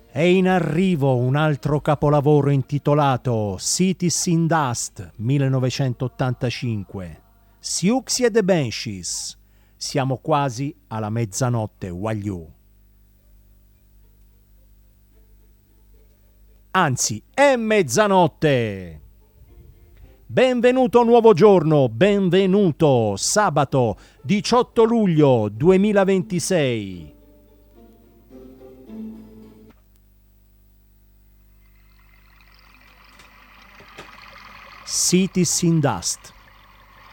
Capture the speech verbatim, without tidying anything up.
È in arrivo un altro capolavoro intitolato Cities in Dust millenovecentottantacinque. Siouxsie e the Banshees. Siamo quasi alla mezzanotte, Wagyu. Anzi, è mezzanotte! Benvenuto nuovo giorno, benvenuto sabato diciotto luglio duemilaventisei. Cities in Dust.